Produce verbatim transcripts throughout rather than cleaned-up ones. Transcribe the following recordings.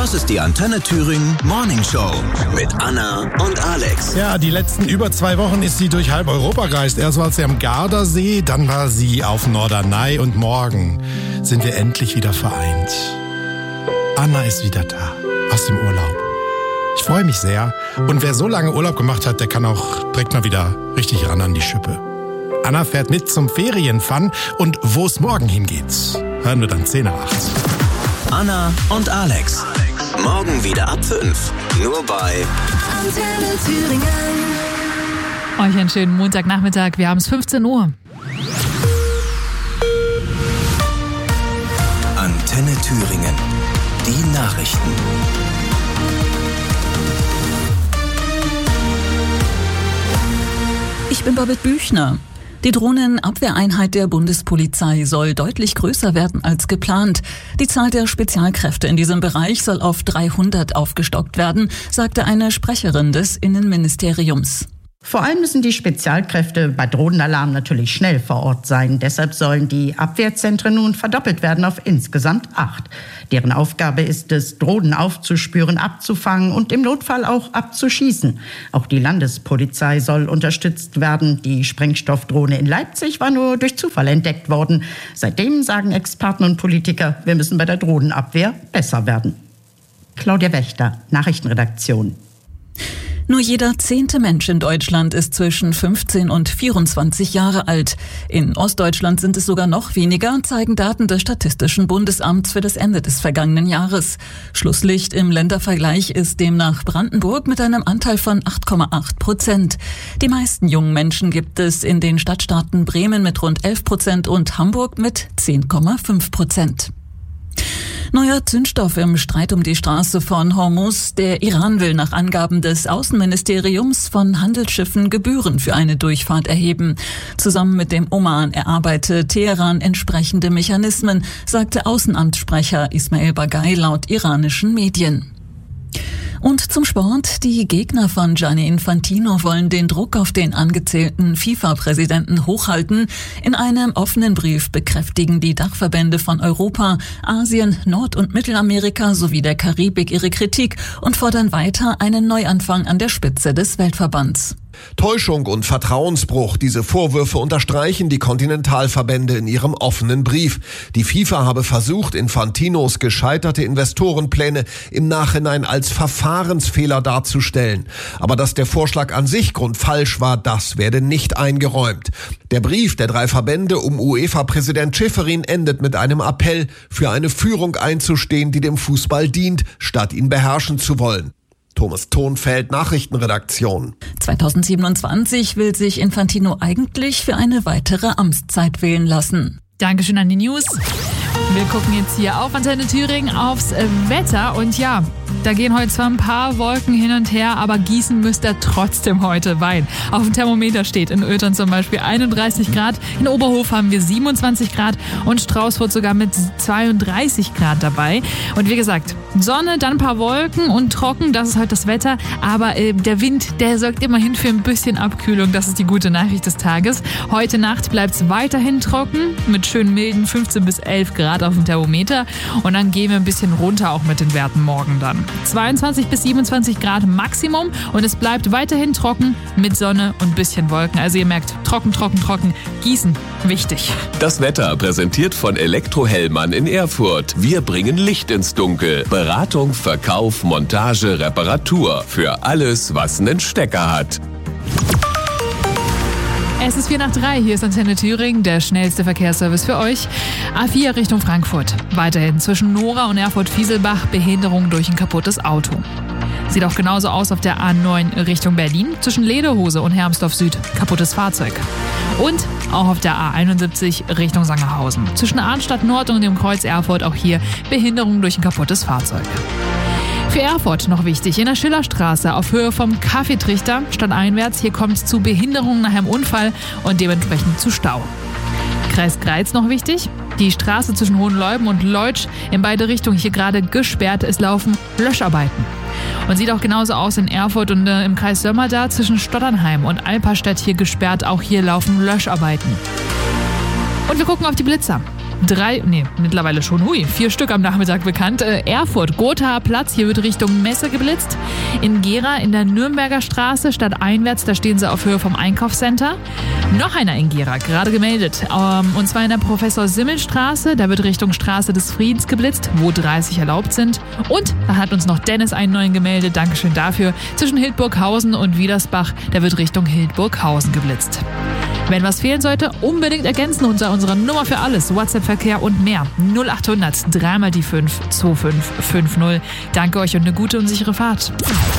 Das ist die Antenne Thüringen Morning Show mit Anna und Alex. Ja, die letzten über zwei Wochen ist sie durch halb Europa gereist. Erst war sie am Gardasee, dann war sie auf Norderney und morgen sind wir endlich wieder vereint. Anna ist wieder da, aus dem Urlaub. Ich freue mich sehr. Und wer so lange Urlaub gemacht hat, der kann auch direkt mal wieder richtig ran an die Schippe. Anna fährt mit zum Ferienfun und wo es morgen hingeht, hören wir dann zehn nach acht. Anna und Alex. Morgen wieder ab fünf. Nur bei Antenne Thüringen. Euch einen schönen Montagnachmittag. Wir haben es fünfzehn Uhr. Antenne Thüringen. Die Nachrichten. Ich bin Babette Büchner. Die Drohnenabwehreinheit der Bundespolizei soll deutlich größer werden als geplant. Die Zahl der Spezialkräfte in diesem Bereich soll auf dreihundert aufgestockt werden, sagte eine Sprecherin des Innenministeriums. Vor allem müssen die Spezialkräfte bei Drohnenalarm natürlich schnell vor Ort sein. Deshalb sollen die Abwehrzentren nun verdoppelt werden auf insgesamt acht. Deren Aufgabe ist es, Drohnen aufzuspüren, abzufangen und im Notfall auch abzuschießen. Auch die Landespolizei soll unterstützt werden. Die Sprengstoffdrohne in Leipzig war nur durch Zufall entdeckt worden. Seitdem sagen Experten und Politiker, wir müssen bei der Drohnenabwehr besser werden. Claudia Wächter, Nachrichtenredaktion. Nur jeder zehnte Mensch in Deutschland ist zwischen fünfzehn und vierundzwanzig Jahre alt. In Ostdeutschland sind es sogar noch weniger, zeigen Daten des Statistischen Bundesamts für das Ende des vergangenen Jahres. Schlusslicht im Ländervergleich ist demnach Brandenburg mit einem Anteil von acht Komma acht Prozent. Die meisten jungen Menschen gibt es in den Stadtstaaten Bremen mit rund elf Prozent und Hamburg mit zehn Komma fünf Prozent. Neuer Zündstoff im Streit um die Straße von Hormuz. Der Iran will nach Angaben des Außenministeriums von Handelsschiffen Gebühren für eine Durchfahrt erheben. Zusammen mit dem Oman erarbeitet Teheran entsprechende Mechanismen, sagte Außenamtssprecher Ismail Bagay laut iranischen Medien. Und zum Sport. Die Gegner von Gianni Infantino wollen den Druck auf den angezählten FIFA-Präsidenten hochhalten. In einem offenen Brief bekräftigen die Dachverbände von Europa, Asien, Nord- und Mittelamerika sowie der Karibik ihre Kritik und fordern weiter einen Neuanfang an der Spitze des Weltverbands. Täuschung und Vertrauensbruch. Diese Vorwürfe unterstreichen die Kontinentalverbände in ihrem offenen Brief. Die FIFA habe versucht, Infantinos gescheiterte Investorenpläne im Nachhinein als Verfahrensfehler darzustellen. Aber dass der Vorschlag an sich grundfalsch war, das werde nicht eingeräumt. Der Brief der drei Verbände um UEFA-Präsident Schäferin endet mit einem Appell, für eine Führung einzustehen, die dem Fußball dient, statt ihn beherrschen zu wollen. Thomas Thonfeld, Nachrichtenredaktion. zweitausendsiebenundzwanzig will sich Infantino eigentlich für eine weitere Amtszeit wählen lassen. Dankeschön an die News. Wir gucken jetzt hier auf Antenne Thüringen aufs Wetter und ja, da gehen heute zwar ein paar Wolken hin und her, aber gießen müsst ihr trotzdem heute Wein. Auf dem Thermometer steht in Ötern zum Beispiel einunddreißig Grad, in Oberhof haben wir siebenundzwanzig Grad und Straußfurt sogar mit zweiunddreißig Grad dabei. Und wie gesagt, Sonne, dann ein paar Wolken und trocken, das ist heute das Wetter, aber äh, der Wind, der sorgt immerhin für ein bisschen Abkühlung, das ist die gute Nachricht des Tages. Heute Nacht bleibt es weiterhin trocken, mit schön milden fünfzehn bis elf Grad auf dem Thermometer und dann gehen wir ein bisschen runter auch mit den Werten morgen dann. zweiundzwanzig bis siebenundzwanzig Grad Maximum und es bleibt weiterhin trocken mit Sonne und ein bisschen Wolken. Also ihr merkt, trocken, trocken, trocken, gießen, wichtig. Das Wetter präsentiert von Elektrohellmann in Erfurt. Wir bringen Licht ins Dunkel. Beratung, Verkauf, Montage, Reparatur. Für alles, was einen Stecker hat. Es ist vier nach drei, hier ist Antenne Thüringen, der schnellste Verkehrsservice für euch. A vier Richtung Frankfurt. Weiterhin zwischen Nora und Erfurt-Fieselbach Behinderung durch ein kaputtes Auto. Sieht auch genauso aus auf der A neun Richtung Berlin. Zwischen Lederhose und Hermsdorf Süd kaputtes Fahrzeug. Und auch auf der A einundsiebzig Richtung Sangerhausen. Zwischen Arnstadt Nord und dem Kreuz Erfurt auch hier Behinderung durch ein kaputtes Fahrzeug. Für Erfurt noch wichtig, in der Schillerstraße auf Höhe vom Kaffeetrichter stadteinwärts. Hier kommt es zu Behinderungen nach einem Unfall und dementsprechend zu Stau. Kreis Greiz noch wichtig, die Straße zwischen Hohenleuben und Leutsch in beide Richtungen hier gerade gesperrt. Es laufen Löscharbeiten. Und sieht auch genauso aus in Erfurt und äh, im Kreis Sömmerda zwischen Stotternheim und Alperstedt hier gesperrt. Auch hier laufen Löscharbeiten. Und wir gucken auf die Blitzer. Drei, nee, mittlerweile schon, hui, vier Stück am Nachmittag bekannt. Äh, Erfurt, Gothaer Platz, hier wird Richtung Messe geblitzt. In Gera in der Nürnberger Straße, stadteinwärts, da stehen sie auf Höhe vom Einkaufscenter. Noch einer in Gera, gerade gemeldet. Ähm, und zwar in der Professor-Simmel-Straße, da wird Richtung Straße des Friedens geblitzt, wo dreißig erlaubt sind. Und da hat uns noch Dennis einen neuen gemeldet, Dankeschön dafür. Zwischen Hildburghausen und Wiedersbach, da wird Richtung Hildburghausen geblitzt. Wenn was fehlen sollte, unbedingt ergänzen unter unserer Nummer für alles, WhatsApp-Verkehr und mehr. null achthundert, dreimal die fünf, zwei fünf fünf null. Danke euch und eine gute und sichere Fahrt.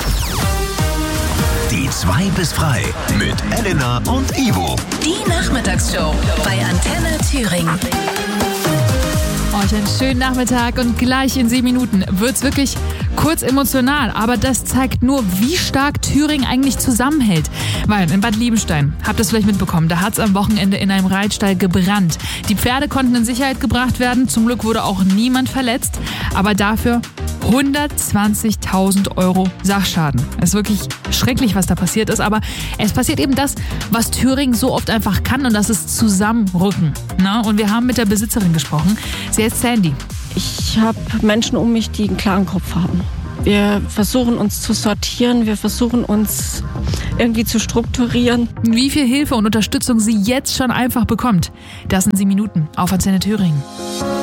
Die zwei bis frei mit Elena und Ivo. Die Nachmittagsshow bei Antenne Thüringen. Euch einen schönen Nachmittag und gleich in sieben Minuten wird's wirklich kurz emotional, aber das zeigt nur, wie stark Thüringen eigentlich zusammenhält. Weil in Bad Liebenstein, habt ihr es vielleicht mitbekommen, da hat's am Wochenende in einem Reitstall gebrannt. Die Pferde konnten in Sicherheit gebracht werden, zum Glück wurde auch niemand verletzt, aber dafür hundertzwanzigtausend Euro Sachschaden. Es ist wirklich schrecklich, was da passiert ist, aber es passiert eben das, was Thüringen so oft einfach kann, und das ist Zusammenrücken. Na, und wir haben mit der Besitzerin gesprochen. Sie heißt Sandy. Ich habe Menschen um mich, die einen klaren Kopf haben. Wir versuchen uns zu sortieren, wir versuchen uns irgendwie zu strukturieren. Wie viel Hilfe und Unterstützung sie jetzt schon einfach bekommt, das sind sieben Minuten auf Antenne Thüringen.